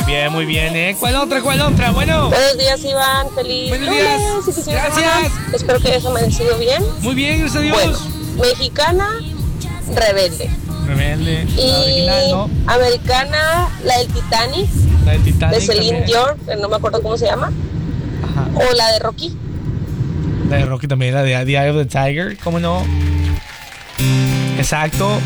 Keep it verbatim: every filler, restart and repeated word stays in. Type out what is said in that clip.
bien, muy bien, ¿eh? ¿Cuál otra, cuál otra? Bueno. Buenos días, Iván. Feliz Buenos días. lunes. Gracias. Espero que hayas amanecido bien. Muy bien, gracias a Dios. Bueno, mexicana, rebelde. Rebelde. Y La original, ¿no? americana, la del Titanic. La del Titanic. De Celine también. Dion, que no me acuerdo cómo se llama. Ajá. O la de Rocky. La de Rocky también, la de The Eye of the Tiger, ¿cómo no? Exacto.